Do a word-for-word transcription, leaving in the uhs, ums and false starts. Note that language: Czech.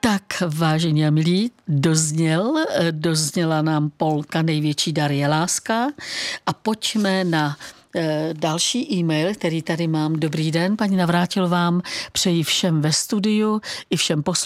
Tak, vážení a milí, dozněl, dozněla nám polka Největší dar je láska a pojďme na další e-mail, který tady mám. Dobrý den, paní Navrátilová, vám přeji všem ve studiu i všem posluchačům